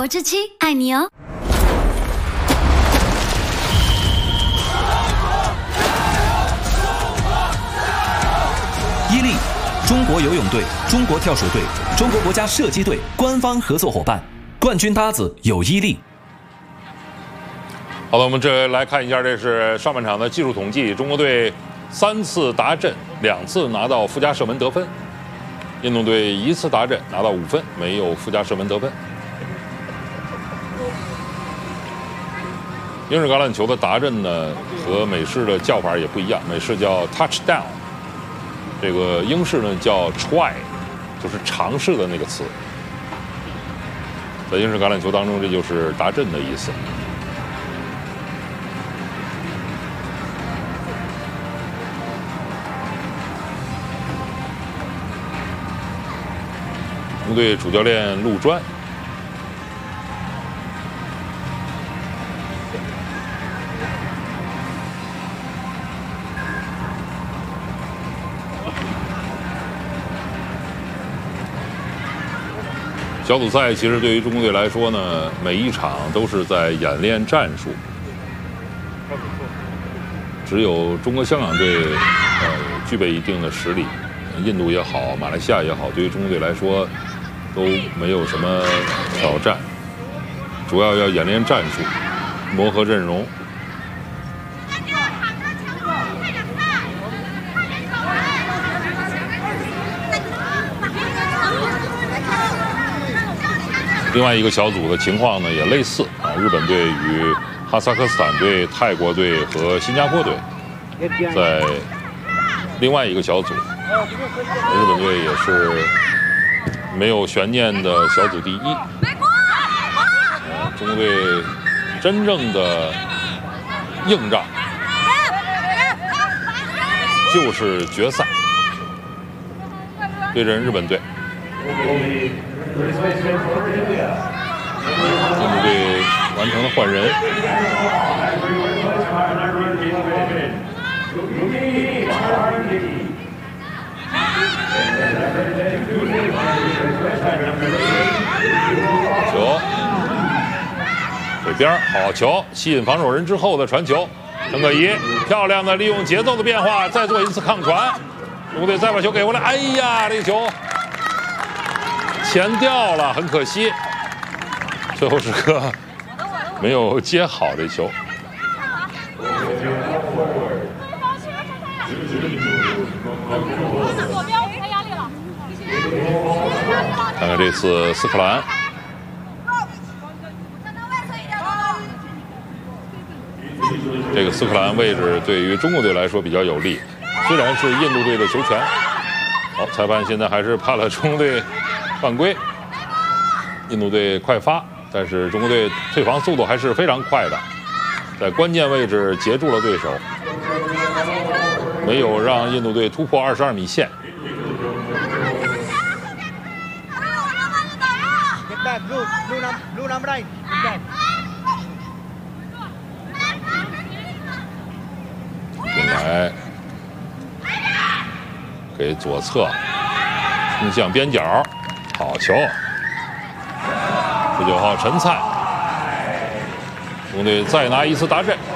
博之妻爱你哦。 伊利，中国游泳队、中国跳水队、中国国家射击队官方合作伙伴，冠军搭子有伊利。 好的，我们这来看一下，这是上半场的技术统计。中国队3次达阵，2次拿到附加射门得分；印度队1次达阵拿到5分，没有附加射门得分。英式橄榄球的达阵呢，和美式的叫法也不一样，美式叫 touchdown， 这个英式呢叫 try， 就是尝试的那个词。在英式橄榄球当中，这就是达阵的意思。中国队主教练陆专。小组赛其实对于中国队来说呢，每一场都是在演练战术。只有中国香港队具备一定的实力，印度也好，马来西亚也好，对于中国队来说都没有什么挑战，主要要演练战术，磨合阵容。另外一个小组的情况呢也类似啊，日本队与哈萨克斯坦队、泰国队和新加坡队在另外一个小组，日本队也是没有悬念的小组第1。中国队真正的硬仗就是决赛对阵日本队。印度队完成了换人，球这边好球，吸引防守人之后的传球，陈可怡漂亮的利用节奏的变化，再做一次抗传，中国队再把球给回来，哎呀，这个球前掉了，很可惜，最后时刻没有接好这球。看看这次斯克兰，这个斯克兰位置对于中国队来说比较有利，虽然是印度队的球权。好，裁判现在还是判了中国队犯规，印度队快发，但是中国队退防速度还是非常快的，在关键位置截住了对手，没有让印度队突破22米线。进来，给左侧，冲向边角，好球！19号陈灿，中国队再拿1次达阵。